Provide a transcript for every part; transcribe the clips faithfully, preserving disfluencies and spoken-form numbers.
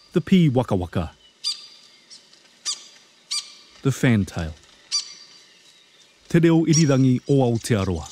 The pea waka waka. The fantail. Te reo irirangi o Aotearoa.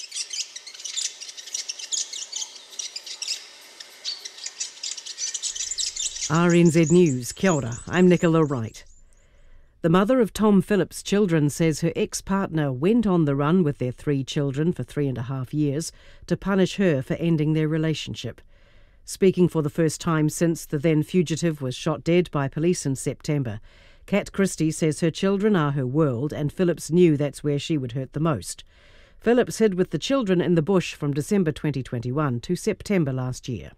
R N Z News, kia ora, I'm Nicola Wright. The mother of Tom Phillips' children says her ex-partner went on the run with their three children for three and a half years to punish her for ending their relationship. Speaking for the first time since the then fugitive was shot dead by police in September, Kat Christie says her children are her world and Phillips knew that's where she would hurt the most. Phillips hid with the children in the bush from December twenty twenty-one to September last year.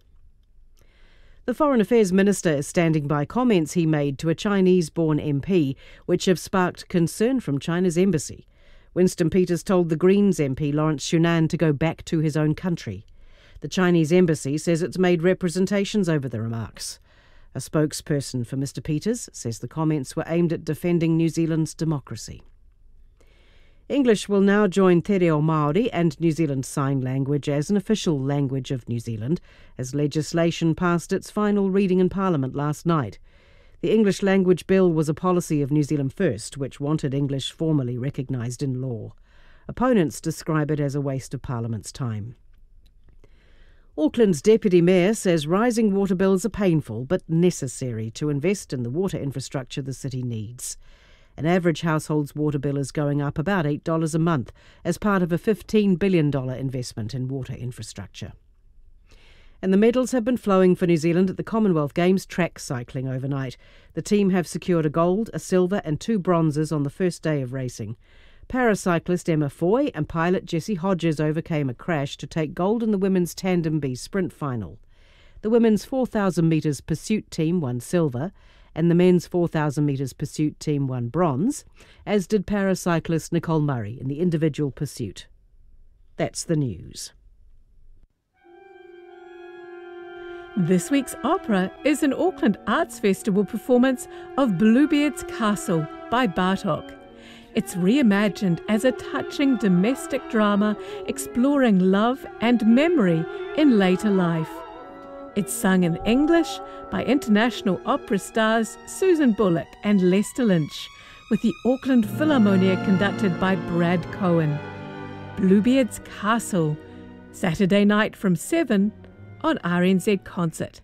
The Foreign Affairs Minister is standing by comments he made to a Chinese-born M P, which have sparked concern from China's embassy. Winston Peters told the Greens M P Lawrence Shunan to go back to his own country. The Chinese embassy says it's made representations over the remarks. A spokesperson for Mr Peters says the comments were aimed at defending New Zealand's democracy. English will now join Te Reo Māori and New Zealand Sign Language as an official language of New Zealand, as legislation passed its final reading in Parliament last night. The English language bill was a policy of New Zealand First, which wanted English formally recognised in law. Opponents describe it as a waste of Parliament's time. Auckland's Deputy Mayor says rising water bills are painful but necessary to invest in the water infrastructure the city needs. An average household's water bill is going up about eight dollars a month as part of a fifteen billion dollars investment in water infrastructure. And the medals have been flowing for New Zealand at the Commonwealth Games track cycling overnight. The team have secured a gold, a silver and two bronzes on the first day of racing. Paracyclist Emma Foy and pilot Jessie Hodges overcame a crash to take gold in the women's tandem B sprint final. The women's four thousand metres pursuit team won silver, and the men's four thousand metres pursuit team won bronze, as did paracyclist Nicole Murray in the individual pursuit. That's the news. This week's opera is an Auckland Arts Festival performance of Bluebeard's Castle by Bartók. It's reimagined as a touching domestic drama exploring love and memory in later life. It's sung in English by international opera stars Susan Bullock and Lester Lynch, with the Auckland Philharmonia conducted by Brad Cohen. Bluebeard's Castle, Saturday night from seven on R N Z Concert.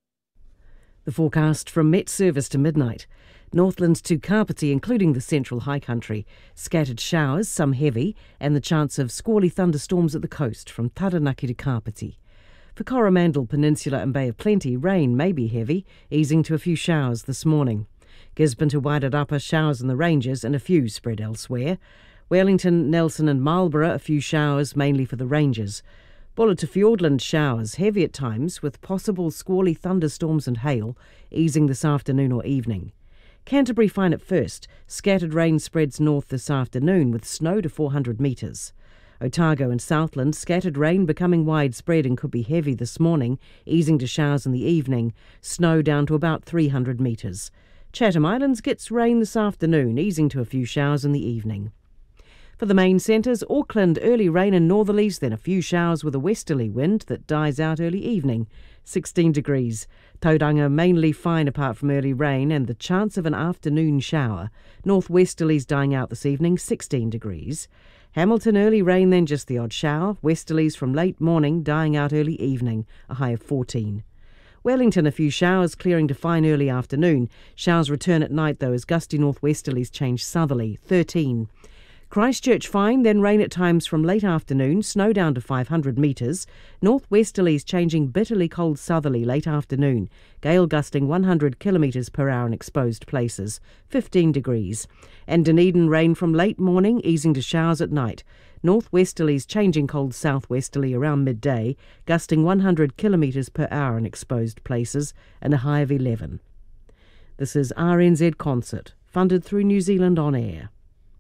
The forecast from Met Service to midnight. Northlands to Kapiti, including the central high country. Scattered showers, some heavy, and the chance of squally thunderstorms at the coast from Taranaki to Kapiti. For Coromandel Peninsula and Bay of Plenty, rain may be heavy, easing to a few showers this morning. Gisborne to Wairarapa, showers in the ranges and a few spread elsewhere. Wellington, Nelson and Marlborough, a few showers mainly for the ranges. Buller to Fiordland, showers, heavy at times, with possible squally thunderstorms and hail, easing this afternoon or evening. Canterbury fine at first. Scattered rain spreads north this afternoon with snow to four hundred metres. Otago and Southland, scattered rain becoming widespread and could be heavy this morning, easing to showers in the evening. Snow down to about three hundred metres. Chatham Islands gets rain this afternoon, easing to a few showers in the evening. For the main centres, Auckland, early rain and northerlies, then a few showers with a westerly wind that dies out early evening, sixteen degrees. Tauranga mainly fine apart from early rain and the chance of an afternoon shower. Northwesterlies dying out this evening, sixteen degrees. Hamilton, early rain then just the odd shower. Westerlies from late morning dying out early evening, a high of fourteen. Wellington, a few showers clearing to fine early afternoon. Showers return at night though as gusty northwesterlies change southerly, thirteen. Christchurch fine, then rain at times from late afternoon, snow down to five hundred metres. Northwesterlies changing bitterly cold southerly late afternoon. Gale gusting one hundred kilometres per hour in exposed places, fifteen degrees. And Dunedin rain from late morning, easing to showers at night. Northwesterlies changing cold southwesterly around midday, gusting one hundred kilometres per hour in exposed places, and a high of eleven. This is R N Z Concert, funded through New Zealand On Air.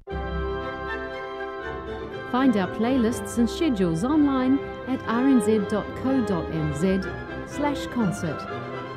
Find our playlists and schedules online at r n z dot co dot n z slash concert.